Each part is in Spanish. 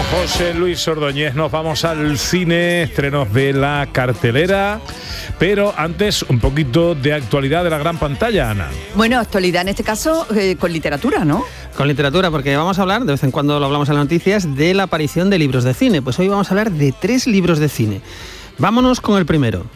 José Luis Ordóñez. Nos vamos al cine, estrenos de la cartelera, pero antes un poquito de actualidad de la gran pantalla, Ana. Bueno, actualidad en este caso con literatura, ¿no? Con literatura, porque vamos a hablar, de vez en cuando lo hablamos en las noticias, de la aparición de libros de cine. Pues hoy vamos a hablar de 3 libros de cine. Vámonos con el primero.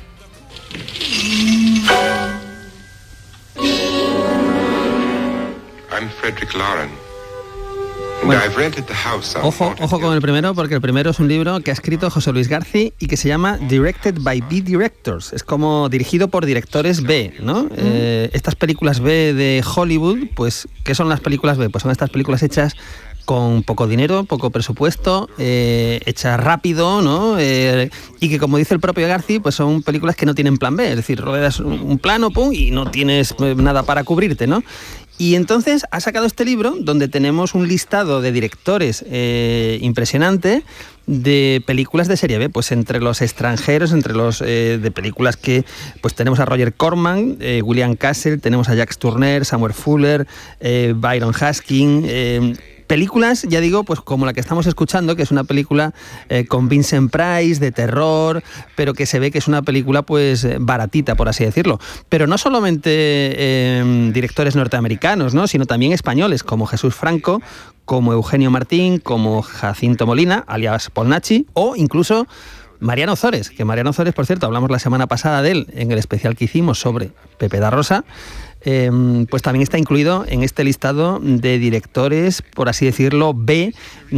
I'm Frederick Lauren. Bueno, ojo con el primero, porque el primero es un libro que ha escrito José Luis García y que se llama Directed by B Directors. Es como dirigido por directores B, ¿no? Estas películas B de Hollywood, pues, ¿qué son las películas B? Pues son estas películas hechas con poco dinero, poco presupuesto, hechas rápido, ¿no? Y que, como dice el propio García, pues son películas que no tienen plan B, es decir, rodeas un plano, pum, y no tienes nada para cubrirte, ¿no? Y entonces ha sacado este libro donde tenemos un listado de directores impresionante de películas de serie B, pues entre los extranjeros, entre los de películas que pues tenemos a Roger Corman, William Castle, tenemos a Jacques Tourneur, Samuel Fuller, Byron Hastings, películas, ya digo, pues como la que estamos escuchando, que es una película con Vincent Price, de terror, pero que se ve que es una película pues baratita, por así decirlo. Pero no solamente directores norteamericanos, ¿no?, sino también españoles, como Jesús Franco, como Eugenio Martín, como Jacinto Molina, alias Polnachi, o incluso Mariano Ozores, que Mariano Ozores, por cierto, hablamos la semana pasada de él en el especial que hicimos sobre Pepe da Rosa. Pues también está incluido en este listado de directores, por así decirlo, B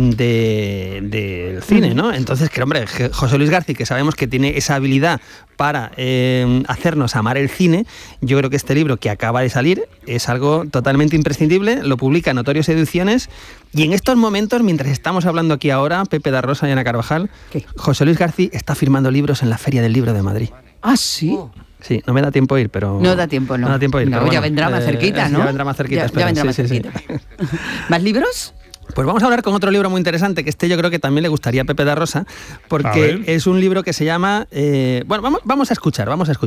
del cine, ¿no? Entonces, que hombre, José Luis García, que sabemos que tiene esa habilidad para hacernos amar el cine, yo creo que este libro que acaba de salir es algo totalmente imprescindible. Lo publica Notorious Ediciones, y en estos momentos, mientras estamos hablando aquí ahora, Pepe da Rosa y Ana Carvajal, ¿qué? José Luis García está firmando libros en la Feria del Libro de Madrid. ¿Ah, sí? Sí, no me da tiempo a ir, pero... No da tiempo, no. No da tiempo a ir, no, pero ya bueno, vendrá más cerquita, ¿no? Ya vendrá más cerquita, ya vendrá más sí, cerquita. Sí. ¿Más libros? Pues vamos a hablar con otro libro muy interesante, que yo creo que también le gustaría a Pepe da Rosa, porque es un libro que se llama... bueno, vamos a escuchar.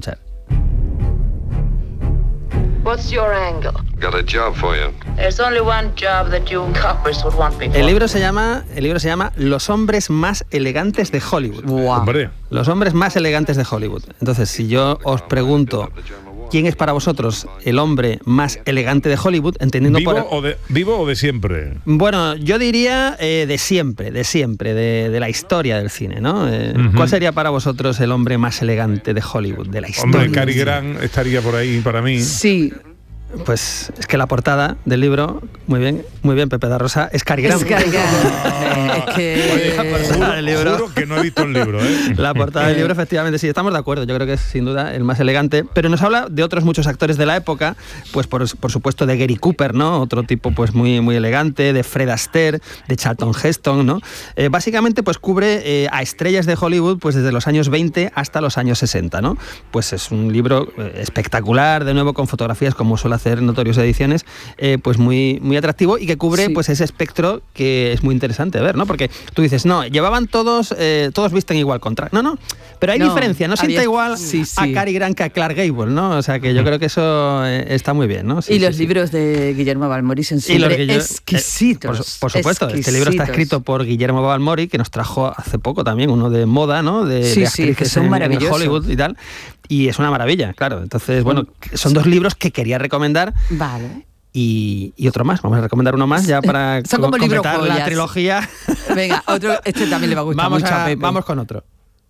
What's your angle? Got a job for you. There's only one job that you coppers would want me for. El libro se llama Los hombres más elegantes de Hollywood. Wow. Hombre. Los hombres más elegantes de Hollywood. Entonces, si yo os pregunto quién es para vosotros el hombre más elegante de Hollywood, entendiendo ¿Vivo o de siempre? Bueno, yo diría de siempre, de la historia del cine, ¿no? ¿Cuál sería para vosotros el hombre más elegante de Hollywood, de la historia? Hombre, Cary Grant estaría por ahí para mí. Sí. Pues es que la portada del libro, muy bien, Pepe da Rosa, es Cary Grant. Es Cary Grant. Es que... Oye, la portada del libro... Juro que no he visto el libro, ¿eh? La portada del libro, efectivamente, sí, estamos de acuerdo. Yo creo que es sin duda el más elegante, pero nos habla de otros muchos actores de la época, pues por supuesto de Gary Cooper, ¿no? Otro tipo pues muy, muy elegante, de Fred Astaire, de Charlton Heston, ¿no? Básicamente pues cubre a estrellas de Hollywood pues desde los años 20 hasta los años 60, ¿no? Pues es un libro espectacular, de nuevo con fotografías como suele hacer Notorious Ediciones, pues muy, muy atractivo, y que cubre pues ese espectro que es muy interesante de ver, ¿no? Porque tú dices, no, llevaban todos visten igual contra... No, pero hay diferencia, no sienta igual a Cary Grant que a Clark Gable, ¿no? O sea que yo creo que eso está muy bien, ¿no? Sí, y los libros de Guillermo Balmori son siempre exquisitos. Por supuesto, este libro está escrito por Guillermo Balmori, que nos trajo hace poco también uno de moda, ¿no? De actrices que son maravillosos. En Hollywood y tal. Y es una maravilla, claro. Entonces, bueno, son 2 libros que quería recomendar. Vale. Y otro más, vamos a recomendar uno más ya para completar la trilogía. Venga, otro, este también le va a gustar mucho a Pepe. Vamos con otro.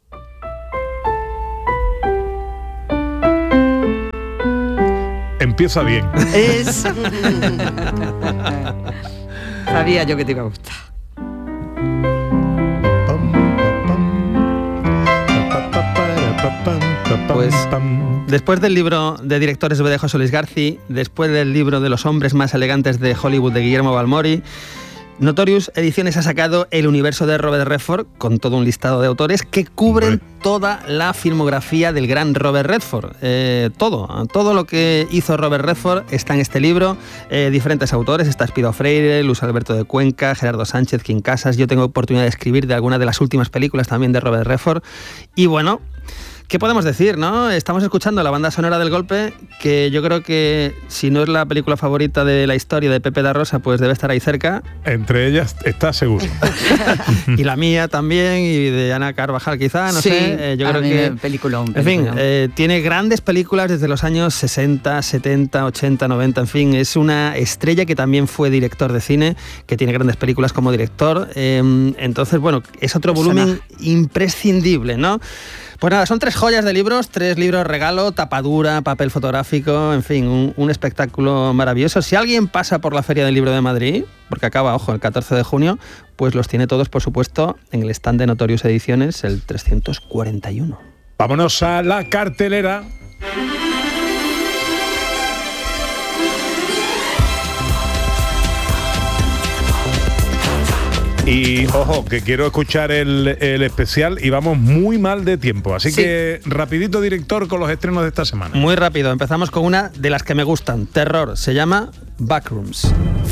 Empieza bien. Sabía yo que te iba a gustar. Pues después del libro de directores de José Luis García, después del libro de los hombres más elegantes de Hollywood de Guillermo Balmori, Notorious Ediciones ha sacado el universo de Robert Redford, con todo un listado de autores que cubren toda la filmografía del gran Robert Redford. Todo lo que hizo Robert Redford está en este libro. Diferentes autores, está Espido Freire, Luis Alberto de Cuenca, Gerardo Sánchez, Quim Casas. Yo tengo oportunidad de escribir de algunas de las últimas películas también de Robert Redford. Y bueno, ¿Qué podemos decir, no? Estamos escuchando la banda sonora del golpe, que yo creo que si no es la película favorita de la historia de Pepe da Rosa, pues debe estar ahí cerca. Entre ellas está seguro. Y la mía también, y de Ana Carvajal quizá, no sé. Yo creo que peliculón. En fin, tiene grandes películas desde los años 60, 70, 80, 90, en fin, es una estrella que también fue director de cine, que tiene grandes películas como director. Entonces, bueno, es otro volumen imprescindible, ¿no? Pues nada, son 3 joyas de libros, 3 libros regalo, tapadura, papel fotográfico, en fin, un espectáculo maravilloso. Si alguien pasa por la Feria del Libro de Madrid, porque acaba, ojo, el 14 de junio, pues los tiene todos, por supuesto, en el stand de Notorious Ediciones, el 341. Vámonos a la cartelera. Y ojo, que quiero escuchar el especial y vamos muy mal de tiempo. Así que rapidito, director, con los estrenos de esta semana. Muy rápido, empezamos con una de las que me gustan. Terror, se llama Backrooms.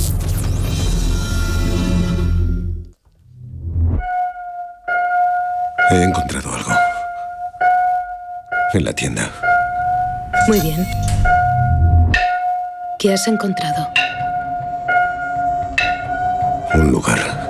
He encontrado algo. En la tienda. Muy bien. ¿Qué has encontrado? Un lugar.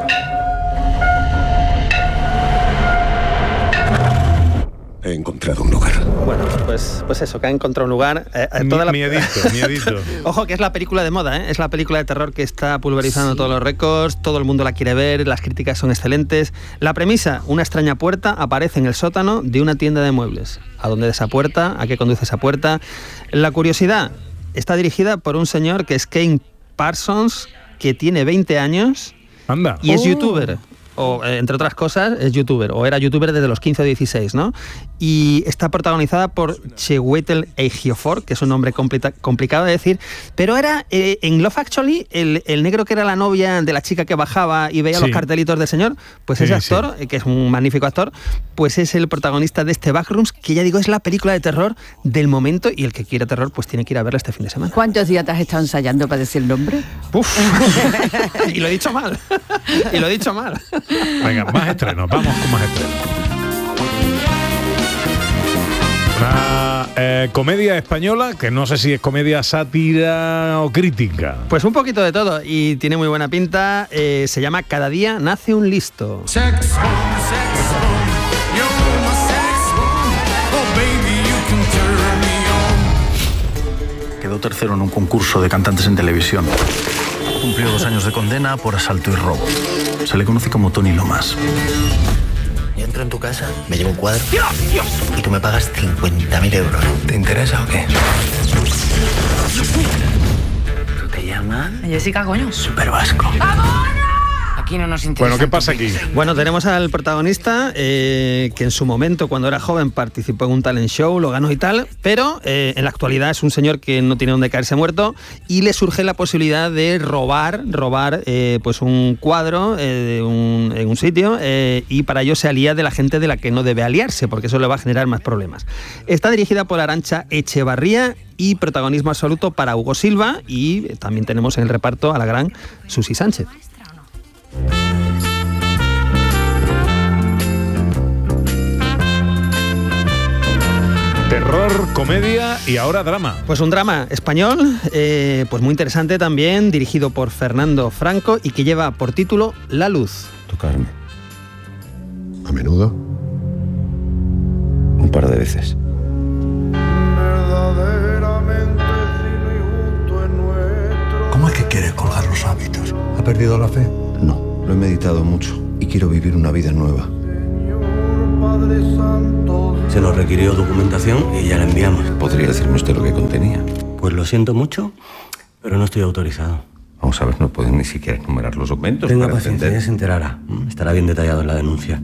He encontrado un lugar. Bueno, pues eso, que ha encontrado un lugar. Miedito. Ojo, que es la película de moda, ¿eh? Es la película de terror que está pulverizando todos los récords, todo el mundo la quiere ver, las críticas son excelentes. La premisa, una extraña puerta aparece en el sótano de una tienda de muebles. ¿A dónde es esa puerta? ¿A qué conduce esa puerta? La curiosidad, está dirigida por un señor que es Kane Parsons, que tiene 20 años. Anda. Y es youtuber. O, entre otras cosas, es youtuber, o era youtuber desde los 15 o 16, ¿no? Y está protagonizada por Chiwetel Ejiofor, que es un nombre complicado de decir, pero era en Love Actually, el negro que era la novia de la chica que bajaba y veía los cartelitos del señor, pues ese actor, que es un magnífico actor, pues es el protagonista de este Backrooms, que ya digo, es la película de terror del momento, y el que quiera terror, pues tiene que ir a verla este fin de semana. ¿Cuántos días te has estado ensayando para decir el nombre? ¡Uf! Y lo he dicho mal. Venga, más estrenos, vamos con más estrenos. Una comedia española, que no sé si es comedia, sátira o crítica. Pues un poquito de todo, y tiene muy buena pinta. Se llama Cada día nace un listo. Quedó tercero en un concurso de cantantes en televisión. Cumplió 2 años de condena por asalto y robo. Se le conoce como Tony Lomas. Yo entro en tu casa, me llevo un cuadro y tú me pagas 50.000 euros. ¿Te interesa o qué? ¿Tú te llamas? Jessica, coño. Super Vasco. Aquí no nos interesa. Bueno, ¿qué pasa aquí? Bueno, tenemos al protagonista que en su momento, cuando era joven, participó en un talent show, lo ganó y tal, pero en la actualidad es un señor que no tiene donde caerse muerto y le surge la posibilidad de robar pues un cuadro en un sitio, y para ello se alía de la gente de la que no debe aliarse, porque eso le va a generar más problemas. Está dirigida por Arantxa Echevarría y protagonismo absoluto para Hugo Silva, y también tenemos en el reparto a la gran Susi Sánchez. Terror, comedia y ahora drama. Pues un drama español, pues muy interesante también, dirigido por Fernando Franco y que lleva por título La luz. Tocarme. ¿A menudo? Un par de veces. ¿Cómo es que quiere colgar los hábitos? ¿Ha perdido la fe? No, lo he meditado mucho y quiero vivir una vida nueva. Se nos requirió documentación y ya la enviamos. ¿Podría decirme usted lo que contenía? Pues lo siento mucho, pero no estoy autorizado. Vamos a ver, no pueden ni siquiera enumerar los documentos. Tenga paciencia, ya se enterará. Estará bien detallado en la denuncia.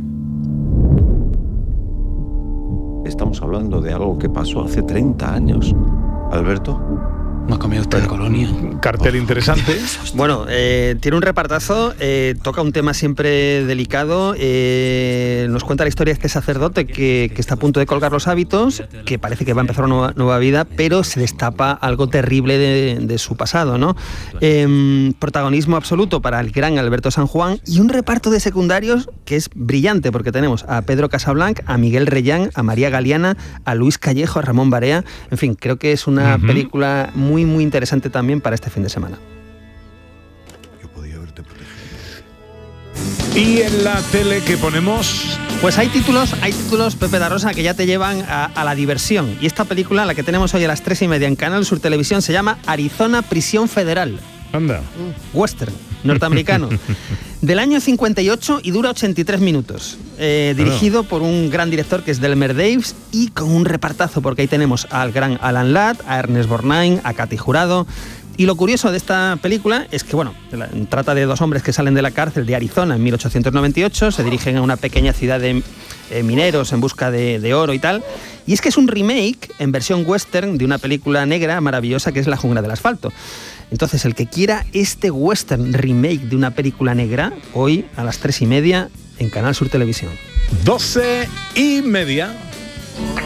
Estamos hablando de algo que pasó hace 30 años. Alberto, ¿No comió usted de Colonia? Cartel interesante. Bueno, tiene un repartazo, toca un tema siempre delicado, nos cuenta la historia de este sacerdote que está a punto de colgar los hábitos, que parece que va a empezar una nueva vida, pero se destapa algo terrible de su pasado, ¿no? Protagonismo absoluto para el gran Alberto San Juan y un reparto de secundarios que es brillante, porque tenemos a Pedro Casablanc, a Miguel Reyán, a María Galiana, a Luis Callejo, a Ramón Barea. En fin, creo que es una película muy, muy interesante también para este fin de semana. ¿Y en la tele que ponemos? Pues hay títulos, Pepe da Rosa, que ya te llevan a la diversión. Y esta película, la que tenemos hoy a las 3:30 en Canal Sur Televisión, se llama Arizona Prisión Federal. Anda. Western, norteamericano. Del año 58 y dura 83 minutos. Dirigido por un gran director que es Delmer Daves y con un repartazo, porque ahí tenemos al gran Alan Ladd, a Ernest Borgnine, a Katy Jurado. Y lo curioso de esta película es que, bueno, trata de dos hombres que salen de la cárcel de Arizona en 1898, se dirigen a una pequeña ciudad de mineros en busca de oro y tal. Y es que es un remake en versión western de una película negra maravillosa que es La jungla del asfalto. Entonces, el que quiera este western remake de una película negra, hoy a las 3:30 en Canal Sur Televisión. 12:30.